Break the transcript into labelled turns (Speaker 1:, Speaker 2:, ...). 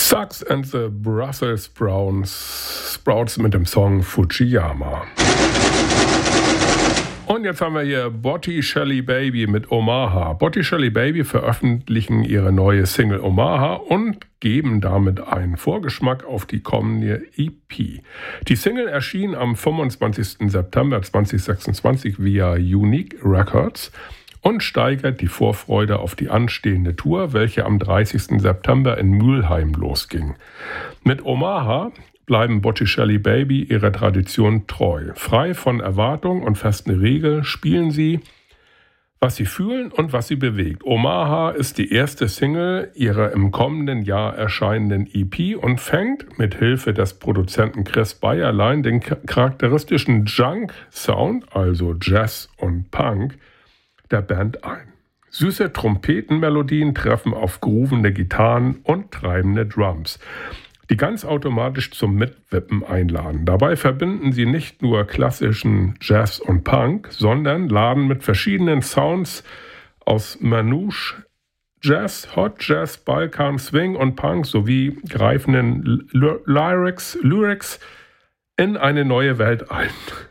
Speaker 1: Suggs and the Brussels Sprouts mit dem Song Fujiyama. Und jetzt haben wir hier Botticelli Baby mit Omaha. Botticelli Baby veröffentlichen ihre neue Single Omaha und geben damit einen Vorgeschmack auf die kommende EP. Die Single erschien am 25. September 2026 via Unique Records und steigert die Vorfreude auf die anstehende Tour, welche am 30. September in Mülheim losging. Mit Omaha bleiben Botticelli Baby ihrer Tradition treu. Frei von Erwartungen und festen Regeln spielen sie, was sie fühlen und was sie bewegt. Omaha ist die erste Single ihrer im kommenden Jahr erscheinenden EP und fängt mit Hilfe des Produzenten Chris Bayerlein den charakteristischen Junk-Sound, also Jazz und Punk, der Band ein. Süße Trompetenmelodien treffen auf groovende Gitarren und treibende Drums, die ganz automatisch zum Mitwippen einladen. Dabei verbinden sie nicht nur klassischen Jazz und Punk, sondern laden mit verschiedenen Sounds aus Manouche, Jazz, Hot Jazz, Balkan, Swing und Punk sowie greifenden Lyrics in eine neue Welt ein.